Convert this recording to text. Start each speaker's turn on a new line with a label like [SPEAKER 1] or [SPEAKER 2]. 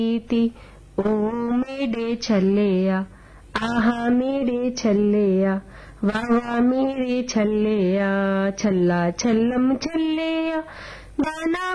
[SPEAKER 1] प्रीति ओ मेरे छल्लेया, आहा मेरे छल्लेया, वाह वाह मेरे छल्लेया, छल्ला छल्लम छल्लेया, गाना